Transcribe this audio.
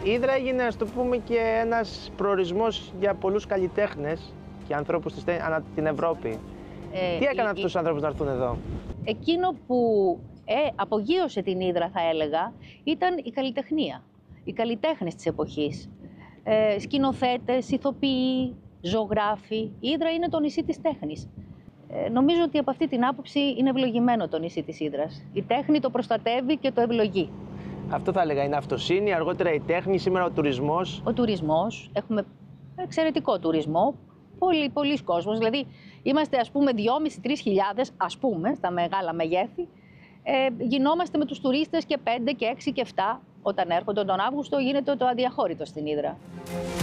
Η Ύδρα έγινε, ας το πούμε, και ένας προορισμός για πολλούς καλλιτέχνες και ανθρώπους ανά την Ευρώπη. Τι έκαναν αυτούς τους άνθρωπους να έρθουν εδώ? Εκείνο που απογείωσε την Ύδρα, θα έλεγα, ήταν η καλλιτεχνία. Οι καλλιτέχνες της εποχής. Σκηνοθέτες, ηθοποιοί, ζωγράφοι. Η Ύδρα είναι το νησί της τέχνης. Νομίζω ότι από αυτή την άποψη είναι ευλογημένο το νησί της Ύδρας. Η τέχνη το προστατεύει και το ευλογεί. Αυτό θα έλεγα, είναι αυτοσύνη, αργότερα η τέχνη, σήμερα ο τουρισμός. Ο τουρισμός, έχουμε εξαιρετικό τουρισμό, πολλοί κόσμος, δηλαδή είμαστε ας πούμε 2.500-3.000, ας πούμε, στα μεγάλα μεγέθη, γινόμαστε με τους τουρίστες και 5 και 6 και 7, όταν έρχονται τον Αύγουστο γίνεται το αδιαχώρητο στην Ύδρα.